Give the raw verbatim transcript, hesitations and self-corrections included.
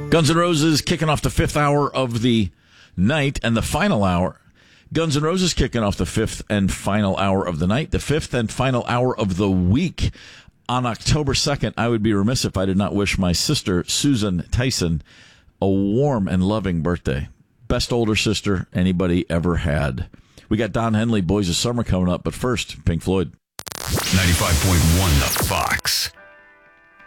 Guns N' Roses kicking off the fifth hour of the night and the final hour. Guns N' Roses kicking off the fifth and final hour of the night, the fifth and final hour of the week. On October second, I would be remiss if I did not wish my sister, Susan Tyson, a warm and loving birthday. Best older sister anybody ever had. We got Don Henley, Boys of Summer coming up, but first, Pink Floyd. ninety-five point one The Fox.